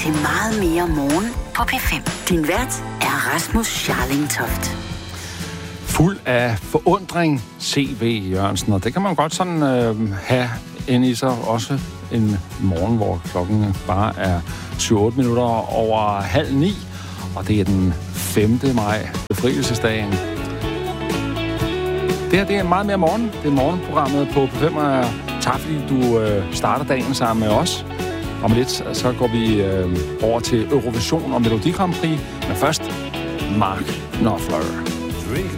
til meget mere morgen på P5. Din vært er Rasmus Scharling Toft. Fuld af forundring, C.V. Jørgensen, og det kan man godt sådan have ind i sig også en morgen, hvor klokken bare er 7-8 minutter over 8:30, og det er den 5. maj, befrielsesdagen. Det her, det er meget mere morgen. Det er morgenprogrammet på P5, og tak fordi du starter dagen sammen med os. Om lidt, så går vi over til Eurovision og Melodi Grand Prix, men først Mark Knopfler.